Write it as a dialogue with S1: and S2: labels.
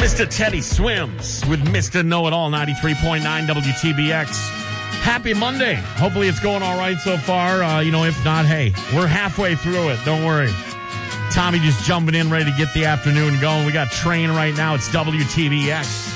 S1: Mr. Teddy Swims with Mr. Know-It-All, 93.9 WTBX. Happy Monday. Hopefully it's going all right so far. If not, hey, we're halfway through it. Don't worry. Tommy just jumping in, ready to get the afternoon going. We got Train right now. It's WTBX.